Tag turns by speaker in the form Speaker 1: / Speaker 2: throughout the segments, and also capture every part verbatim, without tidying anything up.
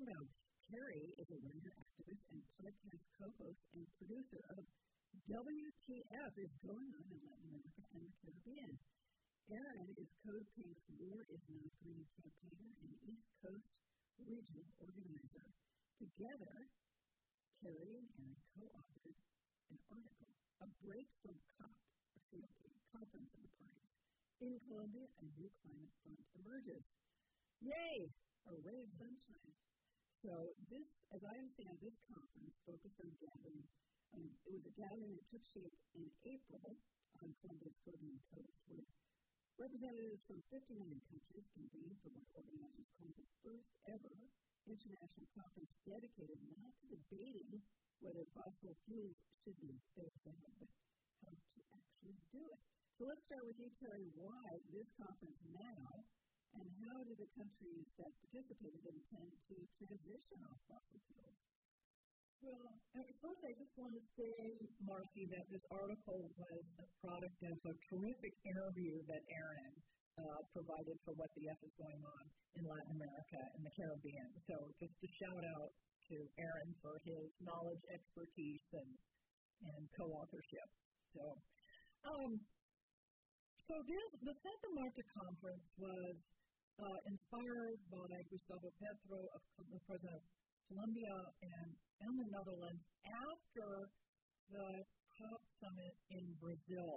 Speaker 1: Now, Terry is a writer, activist, and podcast co-host and producer of W T F is Going On in Latin America and the Caribbean. Aaron is Code Pink's War is Not Green campaigner and East Coast regional organizer. Together, Terry and Aaron co-authored an article, A Break from COP, or C O P, Conference of the Parties. In Colombia, a new climate front emerges. Yay! A ray of sunshine. So this, as I understand, this conference focused on gathering, um, it was a gathering that took shape in April on Colombia's Caribbean coast, where representatives from fifty-nine countries convened for what organizers called the first ever international conference dedicated not to debating whether fossil fuels should be phased out, but how to actually do it. So let's start with you, Terry. Why this conference now, and how do the countries that participated intend to transition off fossil fuels?
Speaker 2: Well, first I just want to say, Marcy, that this article was a product of a terrific interview that Aaron uh, provided for What the F is Going On in Latin America and the Caribbean. So just a shout out to Aaron for his knowledge, expertise, and, and co-authorship. So, um, so this, the Santa Marta Conference was uh, inspired by Gustavo Petro, of, the president of Colombia and, and the Netherlands, after the COP summit in Brazil.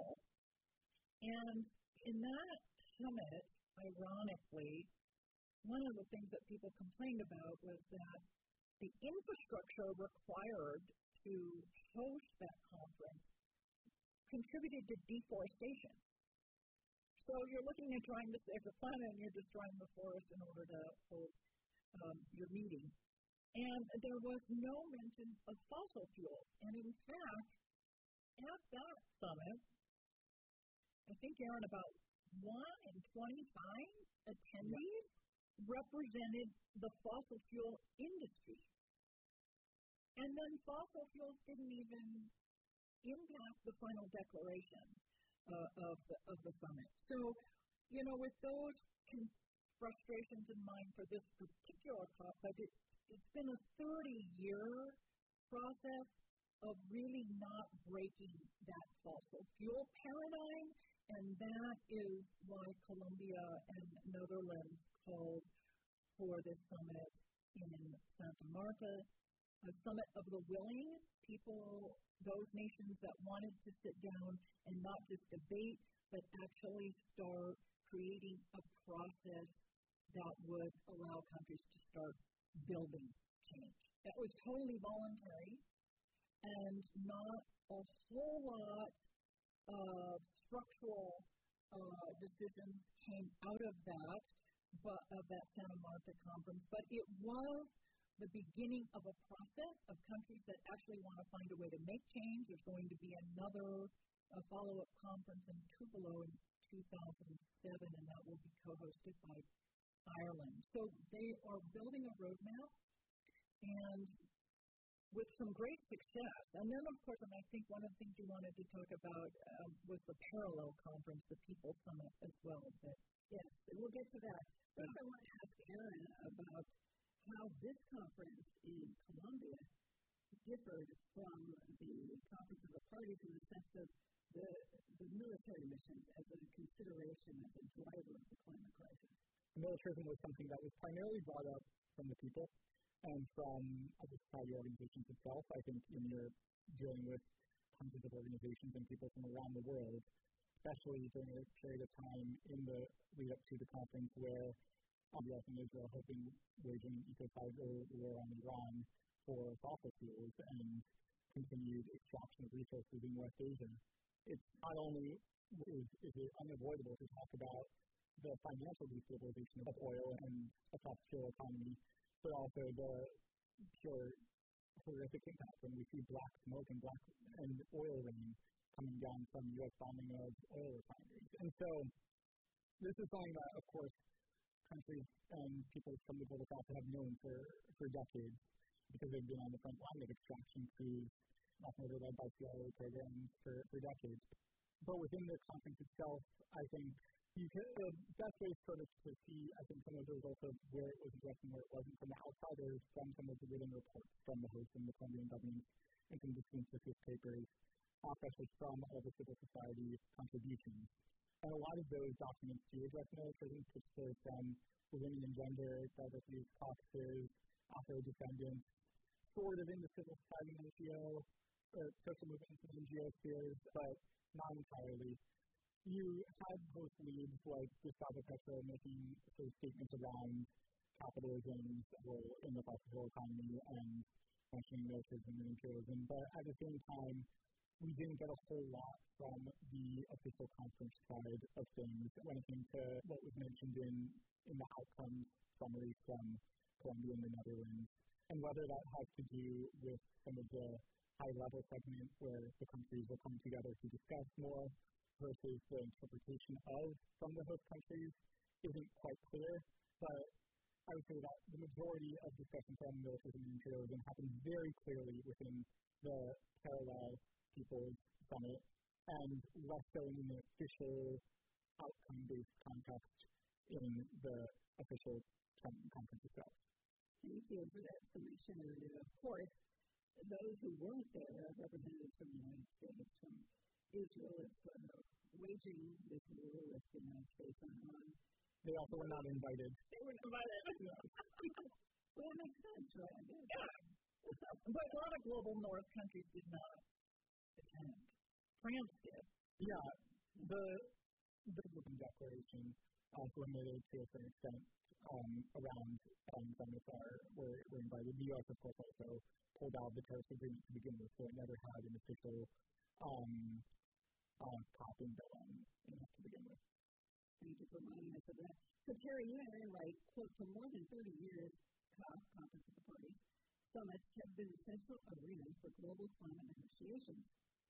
Speaker 2: And in that summit, ironically, one of the things that people complained about was that the infrastructure required to host that conference contributed to deforestation. So you're looking at trying to save the planet, and you're destroying the forest in order to hold um, your meeting. And there was no mention of fossil fuels. And in fact, at that summit, I think, Aaron, about one in twenty-five attendees represented the fossil fuel industry. And then fossil fuels didn't even impact the final declaration uh, of, the, of the summit. So, you know, with those con- frustrations in mind for this particular COP, but it, it's been a thirty-year process of really not breaking that fossil fuel paradigm, and that is why Colombia and Netherlands called for this summit in Santa Marta, a summit of the willing, people, those nations that wanted to sit down and not just debate, but actually start creating a process that would allow countries to start building change. That was totally voluntary, and not a whole lot of structural uh, decisions came out of that, but of that Santa Marta conference. But it was the beginning of a process of countries that actually want to find a way to make change. There's going to be another uh, follow-up conference in Tupelo in two thousand seven, and that will be co-hosted by Ireland. So they are building a roadmap, and with some great success. And then, of course, and I think one of the things you wanted to talk about um, was the parallel conference, the People Summit as well. But
Speaker 1: yes, and we'll get to that. First, I want to ask Aaron about how this conference in Colombia differed from the Conference of the Parties in the sense of the, the military missions as a consideration as a driver of the climate crisis.
Speaker 3: Militarism was something that was primarily brought up from the people and from the society organizations itself. I think when you're dealing with hundreds of organizations and people from around the world, especially during a period of time in the lead up to the conference where the U S and Israel have been waging ecocidal war on Iran for fossil fuels and continued extraction of resources in West Asia. It's not only is, is it unavoidable to talk about the financial destabilization of oil and a fossil economy, but also the pure horrific impact when we see black smoke and black and oil rain coming down from U S bombing of oil refineries. And so this is something that, of course, countries and peoples from the global south have known for, for decades because they've been on the front line of extraction crews, often led by C I A programs for, for decades. But within the conference itself, I think You can, the best way sort of to see, I think, some of the results of where it was addressed and where it wasn't from the outsiders, from some of the written reports from the host and the Colombian governments, and some of the synthesis papers, especially from all the civil society contributions. And a lot of those documents do address militarism, particularly from the Women and Gender Diversity Caucuses, Afro-descendants, sort of in the civil society and N G O, or social movements and N G O spheres, but not entirely. You had host leads like Gustavo Petro making sort of statements around capitalism's role in the fossil fuel economy and mentioning militarism and imperialism, but at the same time, we didn't get a whole lot from the official conference side of things when it came to what was mentioned in, in the outcomes summary from Colombia and the Netherlands, and whether that has to do with some of the high-level segment where the countries will come together to discuss more versus the interpretation of from the host countries isn't quite clear, but I would say that the majority of discussions on militarism and imperialism happened very clearly within the parallel People's Summit, and less so in the official outcome-based context in the official conference itself.
Speaker 1: Thank you for that summation. And of course, those who weren't there, representatives from the United States, from Israel, is uh, waging this war with the United States on on.
Speaker 3: They also were not invited.
Speaker 1: They were invited. Well, that makes sense, right?
Speaker 2: Yeah. But a lot of global north countries did not attend. France did.
Speaker 3: Yeah. The the Lisbon Declaration uh, limited to a certain extent um, around um, summits are were, were invited. The U S, of course, also pulled out the Paris Agreement to begin with, so it never had an official um, uh, top and bill on to begin with.
Speaker 1: Thank you for reminding us of that. So, Terry, you and I write, quote, for more than thirty years, COP, Conference of the Parties, summits have been central arenas for global climate negotiations.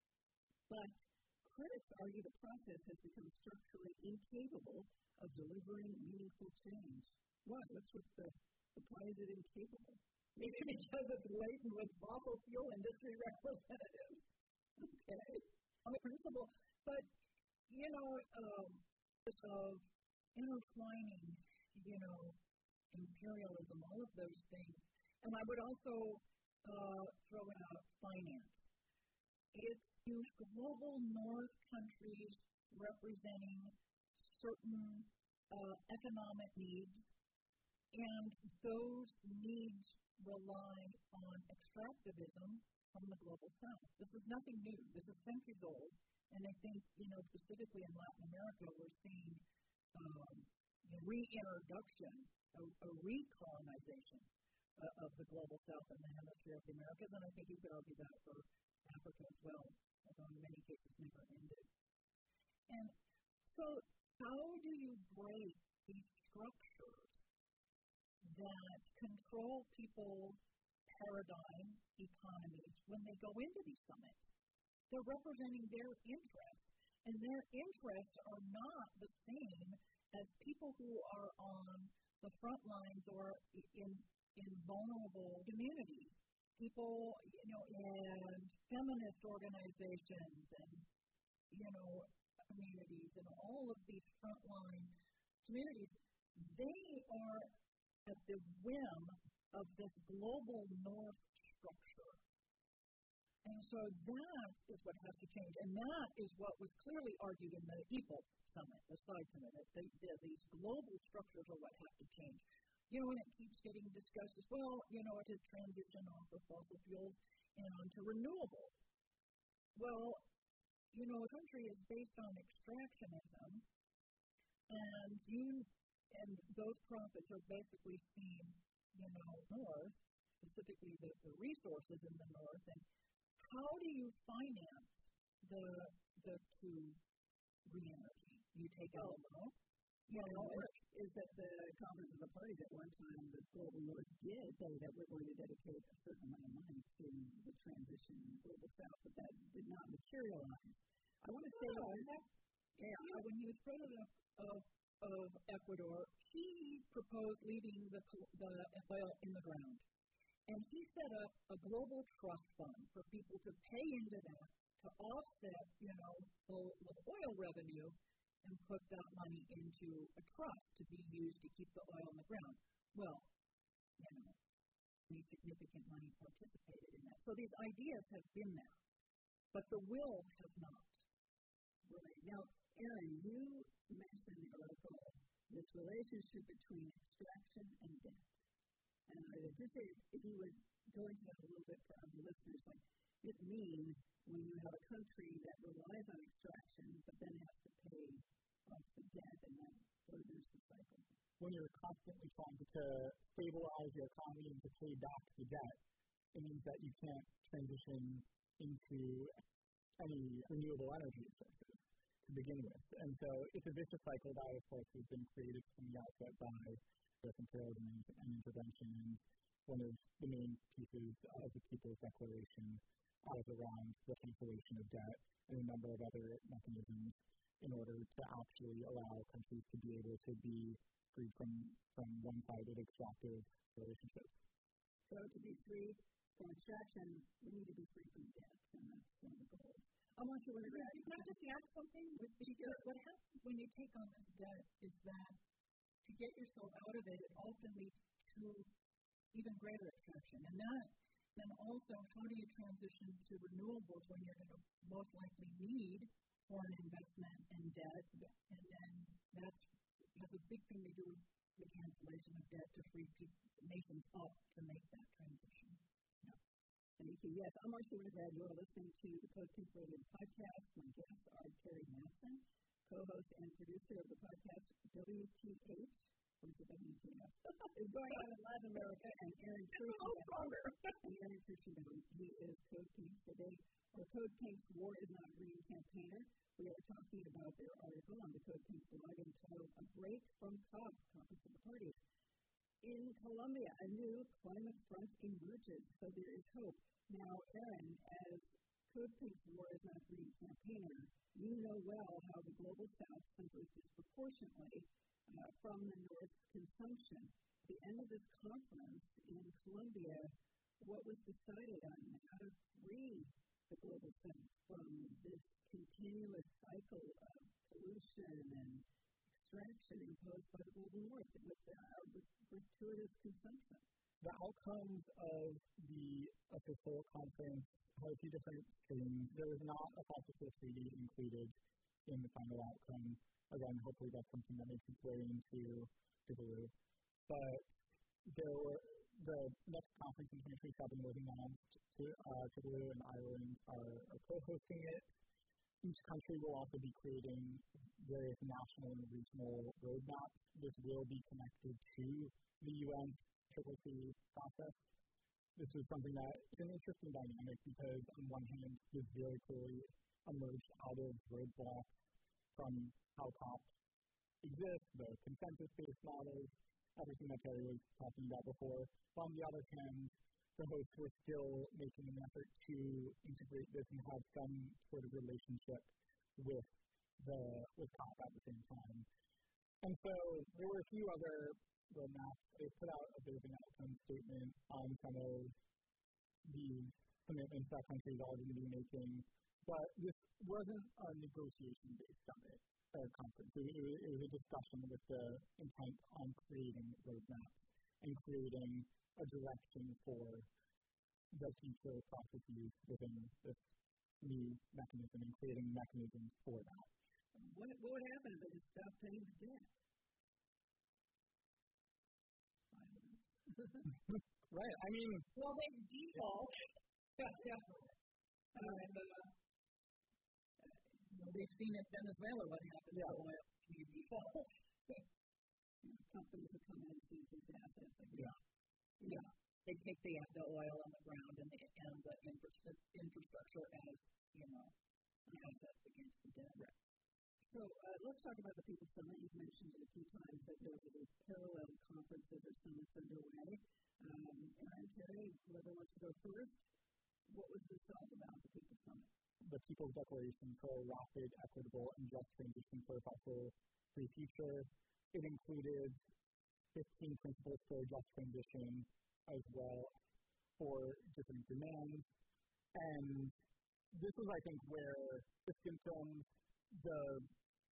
Speaker 1: But critics argue the process has become structurally incapable of delivering meaningful change. Why? What's with the, the why is it incapable?
Speaker 2: Maybe because it's laden with fossil fuel industry representatives. Okay. On the principle. But, you know, um, this of intertwining, you know, imperialism, all of those things. And I would also uh, throw out finance. It's global north countries representing certain uh, economic needs, and those needs rely on extractivism from the global south. This is nothing new. This is centuries old. And I think, you know, specifically in Latin America, we're seeing um, reintroduction, a, a recolonization uh, of the global south and the hemisphere of the Americas, and I think you could argue that for Africa as well, although in many cases never ended. And so how do you break these structures that control people's paradigm economies when they go into these summits? They're representing their interests, and their interests are not the same as people who are on the front lines or in, in vulnerable communities. People, you know, and feminist organizations and, you know, communities and all of these frontline communities, they are at the whim of this global north structure. And so that is what has to change. And that is what was clearly argued in the People's Summit, the side summit. That these global structures are what have to change. You know, and it keeps getting discussed as well, you know, to transition off of fossil fuels and onto renewables. Well, you know, a country is based on extractionism, and you and those profits are basically seen, you know, north, specifically the, the resources in the north, and how do you finance the the two green energy? You take out a loan.
Speaker 1: You know, is that the Conference of the Parties at one time, the Global North did say that we're going to dedicate a certain amount of money to the transition in the Global South, but that did not materialize. I want to say
Speaker 2: oh,
Speaker 1: that
Speaker 2: that's, yeah, you know, when he was president of, of Ecuador, he proposed leaving the, the oil in the ground. And he set up a global trust fund for people to pay into that to offset, you know, the, the oil revenue and put that money into a trust to be used to keep the oil in the ground. Well, you know, any significant money participated in that. So these ideas have been there, but the will has not.
Speaker 1: Right. Now, Erin, you mentioned in the article this relationship between extraction and debt. And I would just say, if you would go into that a little bit for our listeners, like it means when you have a country that relies on extraction but then has to pay off the debt and then furthers the cycle.
Speaker 3: When you're constantly trying to, to stabilize your economy and to pay back the debt, it means that you can't transition into any renewable energy sources to begin with. And so it's a vicious cycle that, of course, has been created from the outset by U S imperialism and intervention. And one of the main pieces of the People's Declaration was around the cancellation of debt and a number of other mechanisms in order to actually allow countries to be able to be free from, from one-sided extractive relationships.
Speaker 1: So to be free from extraction, we need to be free from debt, and that's one of the goals. I want you to understand.
Speaker 2: Can I just add something? Because what happens when you take on this debt is that to get yourself out of it, it often leads to even greater extraction. And that, then also, how do you transition to renewables when you're going to most likely need foreign investment and debt? And then that has a big thing to do with the cancellation of debt to free people, nations up to make that transition.
Speaker 1: Yeah. Thank you. Yes, I'm Marcia Winograd. You're listening to the Code Pink Radio podcast. My guests are Terry Mattson, co-host and producer of the podcast W T H. What's the W T H? Is going on in Latin America, and Aaron
Speaker 2: stronger.
Speaker 1: and Aaron Crucible. He is Code Pink today. Our Code Pink's War is Not Green campaigner. We are talking about their article on the Code Pink blog entitled A Break from COP, Conference of the Parties. In Colombia, a new climate front emerges, so there is hope. Now, Aaron, as Code Pink's War is Not Green campaigner, you know well how the Global South suffers disproportionately uh, from the North's consumption. At the end of this conference in Colombia, what was decided on how to free the Global South from this continuous cycle of pollution and extraction imposed by the Global North with uh, with gratuitous consumption.
Speaker 3: The outcomes of the official conference had a few different streams. There was not a fossil fuel treaty included in the final outcome. Again, hopefully that's something that makes its way into Tuvalu. But there were, the next conference in twenty twenty-seven was announced. To, uh, Tuvalu and Ireland are, are co-hosting it. Each country will also be creating various national and regional roadmaps. This will be connected to the U N Triple C process. This is something that is an interesting dynamic because on one hand, this very clearly emerged out of roadblocks from how COP exists, the consensus-based models, everything that Terry was talking about before. But on the other hand, the hosts were still making an effort to integrate this and have some sort of relationship with the with COP at the same time. And so there were a few other roadmaps. They put out a bit of an outcome statement on some of these commitments that countries are going to be making. But this wasn't a negotiation-based summit or conference. It, it, it was a discussion with the intent on creating roadmaps and creating a direction for the future processes within this new mechanism and creating mechanisms for that.
Speaker 1: What, what would happen if they just stopped paying the debt?
Speaker 3: Right, I mean...
Speaker 2: Well, they default. Yeah, definitely. Uh, and, uh, you know, they've seen in Venezuela what happens
Speaker 3: yeah.
Speaker 2: to oil when you default.
Speaker 1: Companies will come in and seize these assets.
Speaker 3: Yeah.
Speaker 2: Yeah. They take the, the oil on the ground and the, and the infra- infrastructure as, you know, assets against the debt.
Speaker 3: Right.
Speaker 1: So uh, let's talk about the People's Summit. You've mentioned it a few times that there's a parallel conferences or summits underway. Um, and Terry, whoever wants to go first, what was this all about, the People's Summit?
Speaker 3: The People's Declaration for a Rapid, Equitable, and Just Transition for a Fossil-Free Future. It included fifteen principles for a just transition as well as for different demands. And this was, I think, where the symptoms, the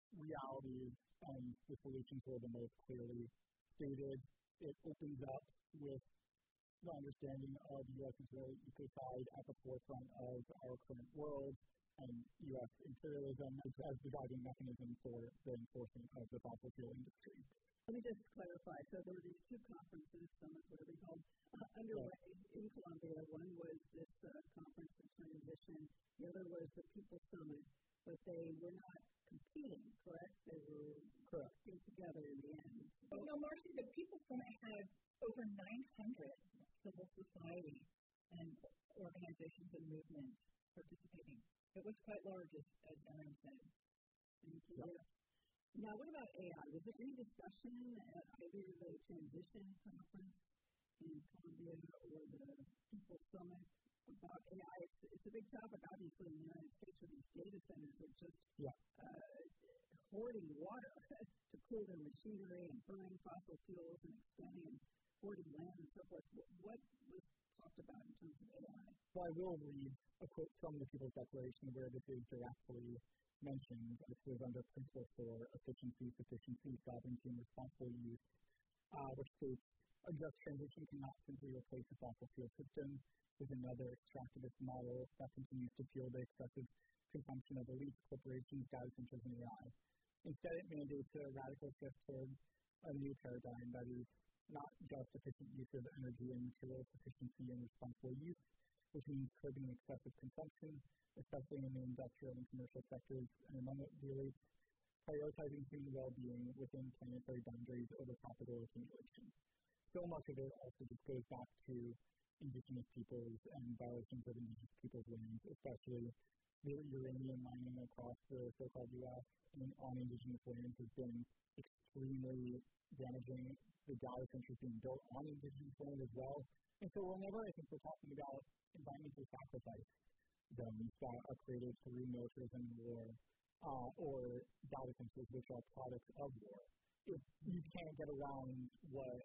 Speaker 3: realities and the solutions were the most clearly stated. It opens up with the understanding of U S Israeli ecocide at the forefront of our current world, and U S imperialism as the driving mechanism for the enforcement of the fossil fuel industry.
Speaker 1: Let me just clarify. So there were these two conferences, summits, whatever they called, uh, underway yeah. in Colombia. One was this uh, conference of transition. The other was the People Summit, but they were not competing, correct? They were
Speaker 3: correct.
Speaker 1: working together in the end.
Speaker 2: But no, Marcy, the People Summit had over nine hundred civil society and organizations and movements participating. It was quite large, as, as Erin said.
Speaker 1: Thank you. Yes. Now, what about A I? Was there any discussion at either the Transition Conference in Colombia or the People Summit about A I? It's, it's a big topic, obviously, in the United States, where these data centers are just
Speaker 3: yeah.
Speaker 1: uh, hoarding water to cool their machinery and burning fossil fuels and expanding and hoarding land and so forth. What was talked about in terms of A I?
Speaker 3: Well, I will read a quote from the People's Declaration where this is directly mentioned. This was under Principle for Efficiency, Sufficiency, Sovereignty, and Responsible Use, uh, which states, a just transition cannot simply replace a fossil fuel system with another extractivist model that continues to fuel the excessive consumption of elites, corporations, data centers, and A I. Instead, it mandates a radical shift toward a new paradigm that is not just efficient use of energy and material sufficiency and responsible use, which means curbing excessive consumption, especially in the industrial and commercial sectors, and among the elites, prioritizing human well-being within planetary boundaries over capital accumulation. So much of it also just goes back to indigenous peoples and violations of indigenous peoples' lands, especially the uranium mining across the so-called U S and on indigenous lands has been extremely damaging. The data centers being built on indigenous land as well. And so whenever I think we're talking about environmental sacrifice zones that are created through militarism and war, uh, or data centers which are products of war, if you can't get around what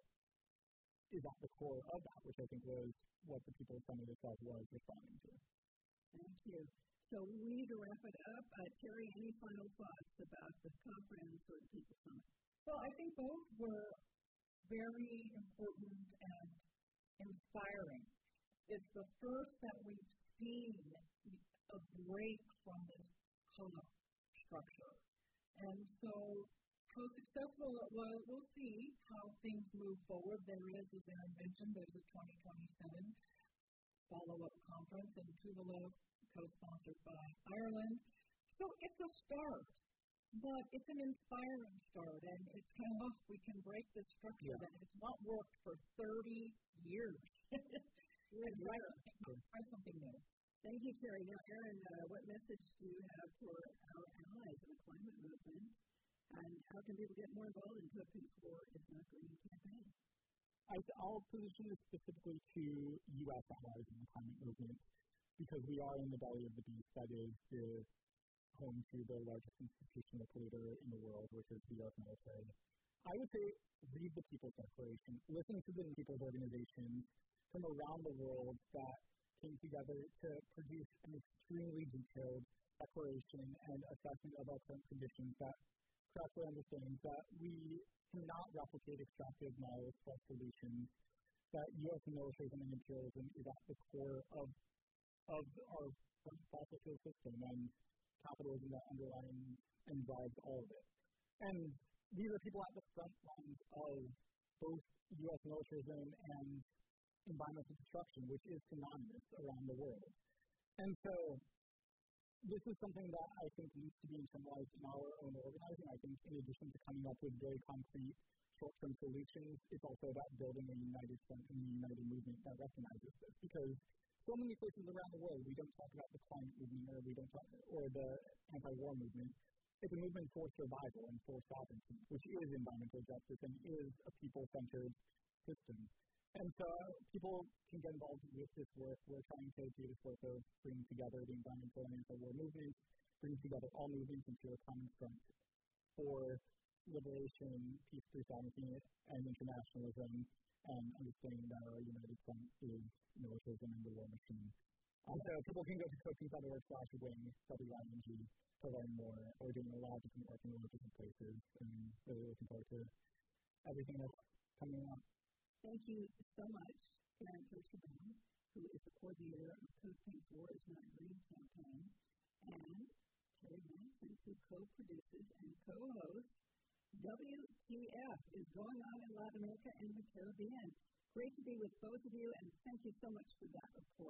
Speaker 3: is at the core of that, which I think was what the People's Summit itself was responding to.
Speaker 1: Thank you. So we need to wrap it up. Uh, Terry, any final thoughts about the conference or the People's Summit?
Speaker 2: Well, I think both were very important and inspiring. It's the first that we've seen a break from this co-op structure. And so how successful it was, we'll see how things move forward. There is, as Erin mentioned, there's a twenty twenty-seven follow-up conference in Tuvalu, co-sponsored by Ireland. So it's a start, but it's an inspiring start, and it's kind of, oh, we can break this structure yeah. that has not worked for thirty years. and try something, try something new.
Speaker 1: Thank you, Terry. Now, Erin, uh, what message do you have for our allies in the climate movement? And how can people get more involved in Codepink's War Is Not Green campaign?
Speaker 3: I, I'll position this specifically to U S allies in the climate movement because we are in the belly of the beast that is the home to the largest institutional polluter in the world, which is the U S military. I would say read the People's Declaration. Listen to the people's organizations from around the world that came together to produce an extremely detailed declaration and assessment of our current conditions that correctly understands that we cannot replicate extractive models plus solutions, that U S militarism and imperialism is at the core of of our fossil fuel system and capitalism that underlines and drives all of it. And these are people at the front lines of both U S militarism and environmental destruction, which is synonymous around the world. And so this is something that I think needs to be internalized in our own organizing. I think in addition to coming up with very concrete short-term solutions, it's also about building a united front and a united movement that recognizes this. Because so many places around the world, we don't talk about the climate movement or we don't talk, or the anti-war movement. It's a movement for survival and for sovereignty, which is environmental justice and is a people-centered system. And so people can get involved with this work. We're trying to do this work of bringing together the environmental and anti-war movements, bringing together all movements into a common front for liberation, peace through sovereignty, and internationalism, and understanding that our united front is militarism and the war machine. Uh, so people can go to code pink dot org slash wing, W I N G, to learn more. We're doing a lot of different work in a lot of different places, and really looking forward to everything that's coming up.
Speaker 1: Thank you so much, Karen Kirschbaum, who is the coordinator of Code Pink's War is Not Green campaign, and Terry Hansen, who co-produces and co-hosts W T F is going on in Latin America and the Caribbean. Great to be with both of you, and thank you so much for that report.